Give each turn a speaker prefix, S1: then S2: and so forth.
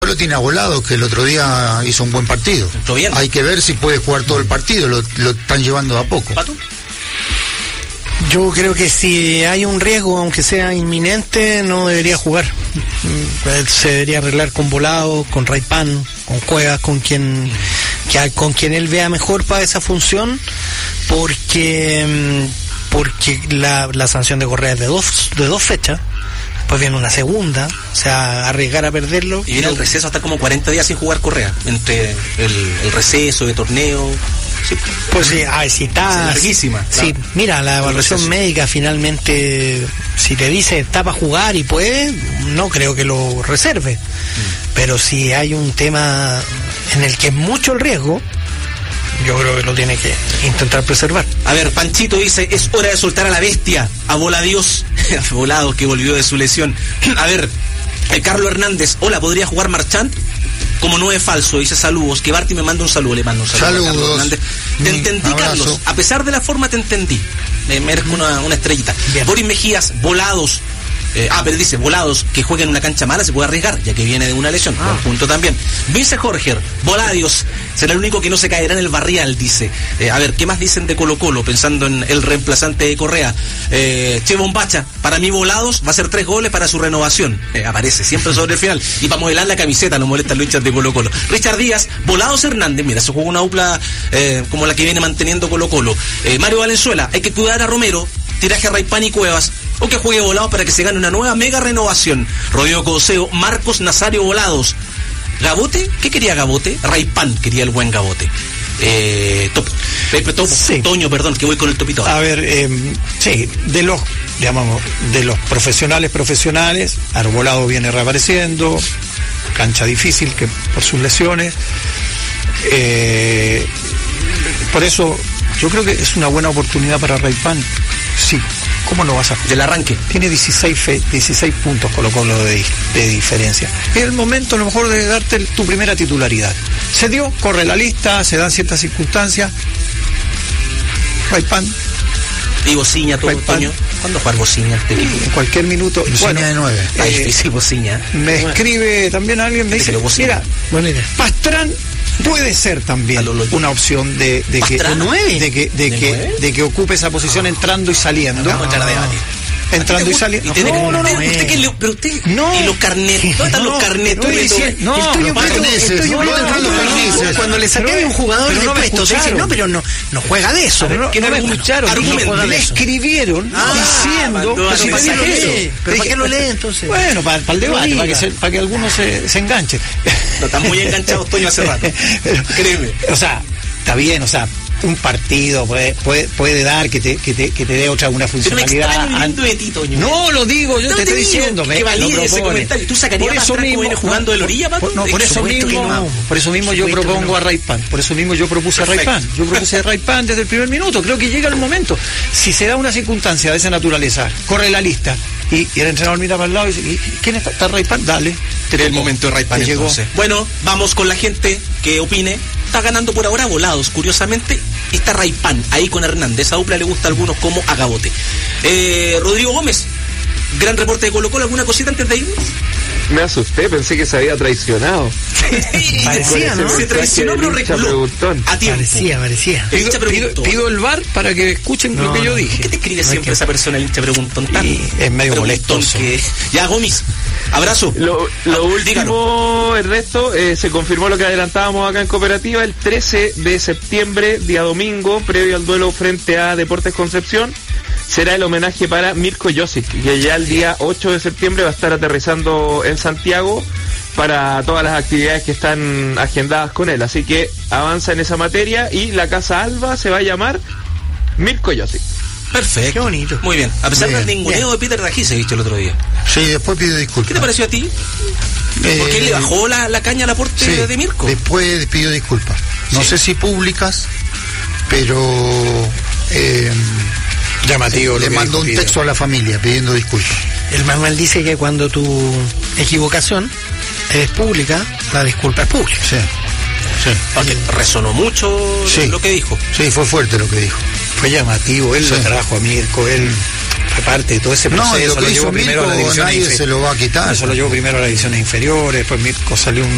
S1: después lo tiene a Volado, que el otro día hizo un buen partido.
S2: Bien.
S1: Hay que ver si puede jugar todo el partido, lo están llevando de a poco.
S2: ¿Pato?
S3: Yo creo que si hay un riesgo, aunque sea inminente, no debería jugar. Se debería arreglar con Volado, con Raipan, con Cuevas, con quien él vea mejor para esa función, porque la sanción de Correa es de dos fechas. Pues viene una segunda, o sea, arriesgar a perderlo.
S2: Y viene el receso, hasta como 40 días sin jugar Correa, entre el receso de torneo. Sí.
S3: Pues sí, si está
S2: larguísima.
S3: Sí, mira, la evaluación médica finalmente, si te dice está para jugar y puede, no creo que lo reserve. Pero si hay un tema en el que es mucho el riesgo, yo creo que lo tiene que intentar preservar.
S2: A ver, Panchito dice, es hora de soltar a la bestia, a Voladios, Volado, que volvió de su lesión. A ver, Carlos Hernández, hola, ¿podría jugar Marchand? Como 9 falso, dice saludos, que Barty me manda un saludo, le mando un saludo.
S1: Saludos.
S2: Carlos Hernández. Te entendí,
S1: abrazo.
S2: Carlos, a pesar de la forma te entendí. Me merezco una estrellita.
S3: Bien.
S2: Boris Mejías, Volados. Pero dice, Volados, que juegue en una cancha mala se puede arriesgar, ya que viene de una lesión. Buen punto también. Vince Jorge, Voladios, será el único que no se caerá en el barrial, dice. A ver, ¿qué más dicen de Colo Colo? Pensando en el reemplazante de Correa. Che Bombacha, para mí Volados va a ser 3 goles para su renovación. Aparece siempre sobre el final. Y para modelar la camiseta, no molestan los hinchas de Colo Colo. Richard Díaz, Volados Hernández, mira, se jugó una dupla como la que viene manteniendo Colo Colo. Mario Valenzuela, hay que cuidar a Romero, tiraje a Raipan y Cuevas, o que juegue Volado para que se gane una nueva mega renovación. Rodrigo Coseo, Marcos Nazario Volados. ¿Gabote? ¿Qué quería Gabote? Raipan quería el buen Gabote. Topo.
S3: Sí.
S2: Toño, perdón, que voy con el topito.
S3: A ver, sí, de los profesionales, Arbolado viene reapareciendo, cancha difícil que por sus lesiones. Por eso yo creo que es una buena oportunidad para Raipan. Sí, ¿cómo no vas a jugar?
S2: Del arranque.
S3: Tiene 16 puntos Colo Colo de diferencia. Es el momento a lo mejor de darte tu primera titularidad. Se dio, corre la lista, se dan ciertas circunstancias. Raipan.
S2: Y Bociña, todo Toño. ¿Cuándo jugar Bociña?
S3: En cualquier minuto.
S1: Bociña de 9.
S2: Está difícil Bociña.
S3: Me escribe también alguien, me dice, mira, Pastrán puede ser también una opción de que ocupe esa posición entrando y saliendo. Entrando y saliendo.
S2: Pero usted
S3: no.
S2: Y los carnetos. ¿Dónde están los carnetos?
S3: Cuando le saqué a un jugador de presto, te dicen, pero no juega de eso.
S2: Que no me escucharon.
S3: Le escribieron diciendo.
S2: ¿Pero para qué lo lee entonces?
S3: Bueno, para el debate, para que algunos se enganchen.
S2: No, están muy enganchados, Toño, hace rato. Créeme.
S3: O sea, está bien, o sea, un partido puede dar que te dé una funcionalidad. No lo digo, yo te estoy diciendo.
S2: Que valide ese comentario. ¿Tú sacarías a Pastrán como viene jugando de la orilla, Pato?
S3: No, por eso mismo yo propongo a Raipan. Por eso mismo yo propuse a Raipan. Yo propuse a Raipan desde el primer minuto. Creo que llega el momento. Si se da una circunstancia de esa naturaleza, corre la lista y el entrenador mira para el lado y dice, ¿quién está Raipan? Dale.
S2: El momento de Raipan entonces. Bueno, vamos con la gente que opine. Está ganando por ahora Volados, curiosamente, y está Raipan ahí con Hernández. Esa dupla le gusta a algunos como a Gabote. Rodrigo Gómez, gran reporte de Colo Colo. ¿Alguna cosita antes de irnos?
S4: Me asusté, pensé que se había traicionado.
S3: Parecía, ¿no?
S2: Se traicionó, pero reculó. A tiempo.
S3: Parecía.
S2: El hincha preguntó.
S3: Pido el VAR para que escuchen lo que yo dije.
S2: ¿Qué te escribe siempre esa persona, el hincha preguntón?
S3: Es medio molestoso.
S2: Ya, Gómez, abrazo.
S4: Lo último, Ernesto, se confirmó lo que adelantábamos acá en Cooperativa, el 13 de septiembre, día domingo, previo al duelo frente a Deportes Concepción, será el homenaje para Mirko Josic, que ya el día 8 de septiembre va a estar aterrizando en Santiago para todas las actividades que están agendadas con él. Así que avanza en esa materia y la Casa Alba se va a llamar Mirko Josic.
S2: Perfecto.
S3: Qué bonito.
S2: Muy bien. A pesar del ninguneo de Peter Dajís, se visto el otro día.
S1: Sí, después pido disculpas.
S2: ¿Qué te pareció a ti? Porque él le bajó la caña al aporte de Mirko.
S1: Después pido disculpas. No sé si públicas, pero
S3: llamativo.
S1: Le mandó un texto a la familia pidiendo disculpas.
S3: El manual dice que cuando tu equivocación es pública, la disculpa es pública.
S1: Sí.
S2: Porque resonó mucho lo que dijo.
S1: Sí, fue fuerte lo que dijo.
S3: Fue llamativo, él lo trajo a Mirko, él fue parte de todo ese proceso.
S1: No, lo que hizo Mirko nadie se lo va a quitar.
S3: Eso lo llevó primero a las divisiones inferiores, después Mirko salió